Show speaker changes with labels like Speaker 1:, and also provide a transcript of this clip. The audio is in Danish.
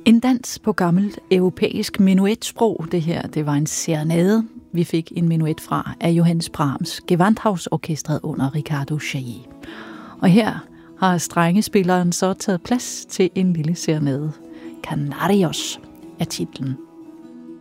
Speaker 1: En dans på gammelt europæisk menuetsprog. Det her, det var en serenade. Vi fik en menuet fra af Johannes Brahms, Gewandhausorkestret under Riccardo Chailly. Og her har strengespilleren så taget plads til en lille serenade. Canarios er titlen.